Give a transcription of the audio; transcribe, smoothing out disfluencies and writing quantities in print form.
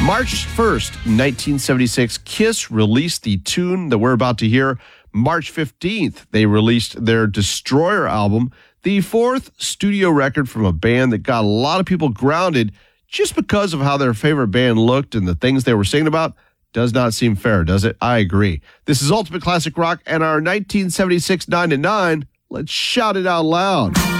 March 1st, 1976, Kiss released the tune that we're about to hear. March 15th, they released their Destroyer album, the fourth studio record from a band that got a lot of people grounded just because of how their favorite band looked and the things they were singing about. Does not seem fair, does it? I agree. This is Ultimate Classic Rock and our 1976 9 to 9. Let's shout it out loud.